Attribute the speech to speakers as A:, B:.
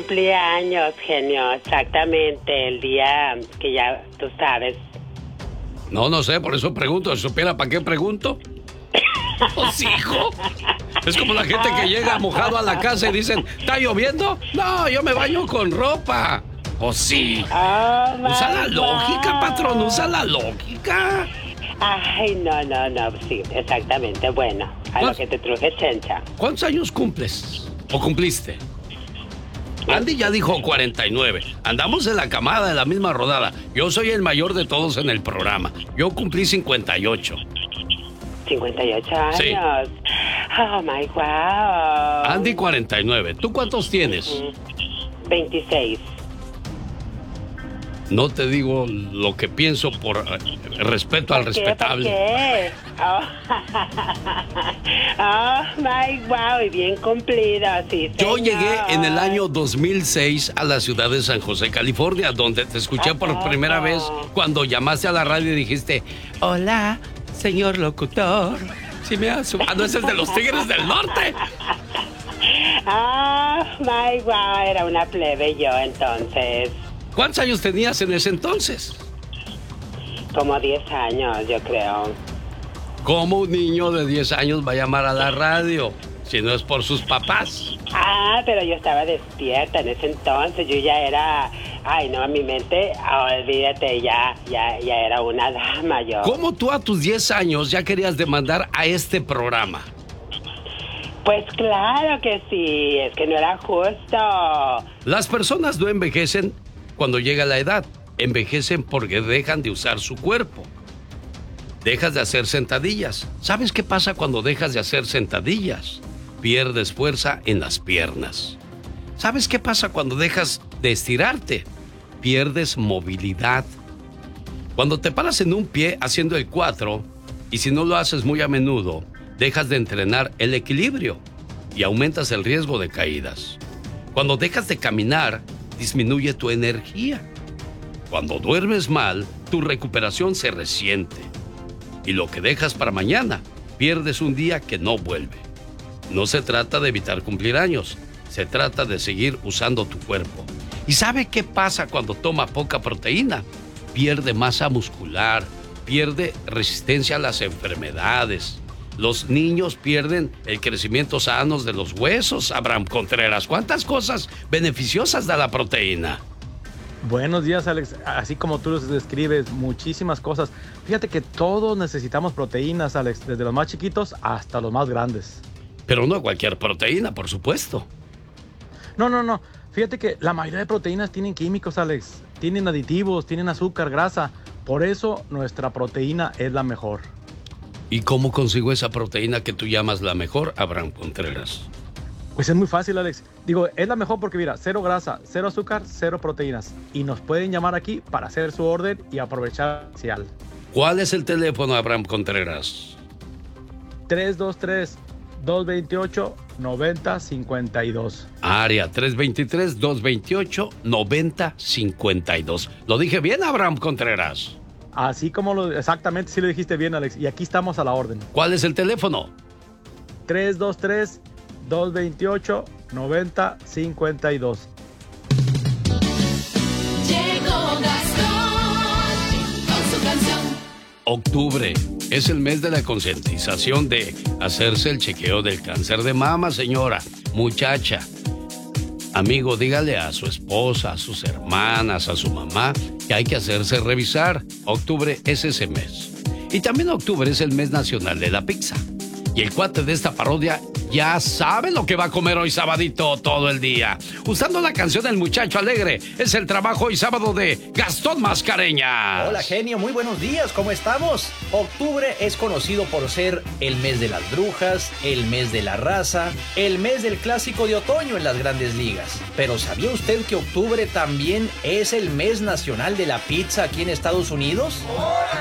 A: cumplí años, genio, exactamente, el día que ya tú sabes.
B: No sé, por eso pregunto. Si supiera para qué pregunto. Pues hijo. Es como la gente que llega mojado a la casa y dicen, ¿está lloviendo? No, yo me baño con ropa. Pues sí. Usa la lógica, patrón, usa la lógica.
A: Ay, no, sí, exactamente. Bueno, a lo que te truje, chencha.
B: ¿Cuántos años cumples? ¿O cumpliste? Andy ya dijo 49. Andamos en la camada, en la misma rodada. Yo soy el mayor de todos en el programa. Yo cumplí 58.
A: 58 años.
B: Sí.
A: Oh, my wow.
B: Andy 49. ¿Tú cuántos tienes?
A: 26.
B: No te digo lo que pienso por respeto al respetable.
A: ¿Por qué? Oh, my wow, y bien cumplido, sí,
B: Yo
A: señor.
B: llegué en el año 2006 a la ciudad de San José, California, donde te escuché por primera vez cuando llamaste a la radio y dijiste, hola, señor locutor. Si me has... no, ese es de los Tigres del Norte.
A: Oh, my wow, era una plebe yo entonces.
B: ¿Cuántos años tenías en ese entonces?
A: Como 10 años, yo creo.
B: ¿Cómo un niño de 10 años va a llamar a la radio si no es por sus papás?
A: Pero yo estaba despierta en ese entonces. Yo ya era... Ay, no, en mi mente, olvídate, ya era una dama yo.
B: ¿Cómo tú a tus 10 años ya querías demandar a este programa?
A: Pues claro que sí, es que no era justo.
B: Las personas no envejecen cuando llega la edad, envejecen porque dejan de usar su cuerpo. Dejas de hacer sentadillas. ¿Sabes qué pasa cuando dejas de hacer sentadillas? Pierdes fuerza en las piernas. ¿Sabes qué pasa cuando dejas de estirarte? Pierdes movilidad. Cuando te paras en un pie haciendo el 4, y si no lo haces muy a menudo, dejas de entrenar el equilibrio y aumentas el riesgo de caídas. Cuando dejas de caminar, disminuye tu energía. Cuando duermes mal, tu recuperación se resiente. Y lo que dejas para mañana, pierdes un día que no vuelve. No se trata de evitar cumplir años, se trata de seguir usando tu cuerpo. ¿Y sabe qué pasa cuando toma poca proteína? Pierde masa muscular, pierde resistencia a las enfermedades. Los niños pierden el crecimiento sano de los huesos, Abraham Contreras. ¿Cuántas cosas beneficiosas da la proteína?
C: Buenos días, Alex. Así como tú los describes, muchísimas cosas. Fíjate que todos necesitamos proteínas, Alex, desde los más chiquitos hasta los más grandes.
B: Pero no cualquier proteína, por supuesto.
C: No. Fíjate que la mayoría de proteínas tienen químicos, Alex. Tienen aditivos, tienen azúcar, grasa. Por eso nuestra proteína es la mejor.
B: ¿Y cómo consigo esa proteína que tú llamas la mejor, Abraham Contreras?
C: Pues es muy fácil, Alex. Digo, es la mejor porque mira, 0 grasa, 0 azúcar, 0 proteínas. Y nos pueden llamar aquí para hacer su orden y aprovechar el especial.
B: ¿Cuál es el teléfono, Abraham Contreras?
C: 323-228-9052.
B: Área 323-228-9052. ¿Lo dije bien, Abraham Contreras?
C: Así como exactamente, sí lo dijiste bien, Alex. Y aquí estamos a la orden.
B: ¿Cuál es el teléfono?
C: 323-228-9052.
D: Llegó Gastón con su canción.
B: Octubre es el mes de la concientización de hacerse el chequeo del cáncer de mama, señora, muchacha. Amigo, dígale a su esposa, a sus hermanas, a su mamá que hay que hacerse revisar. Octubre es ese mes. Y también octubre es el mes nacional de la pizza. Y el cuate de esta parodia ya sabe lo que va a comer hoy sabadito todo el día. Usando la canción del Muchacho Alegre, es el trabajo hoy sábado de Gastón Mascareñas.
E: Hola, genio, muy buenos días, ¿cómo estamos? Octubre es conocido por ser el mes de las brujas, el mes de la raza, el mes del clásico de otoño en las grandes ligas. Pero ¿sabía usted que octubre también es el mes nacional de la pizza aquí en Estados Unidos?